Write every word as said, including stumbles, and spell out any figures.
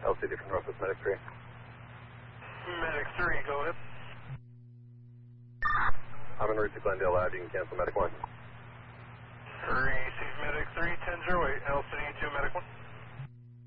L C D from Northwest Medic three. Medic three, go ahead. I'm en route to Glendale Lab. You can cancel Medic one.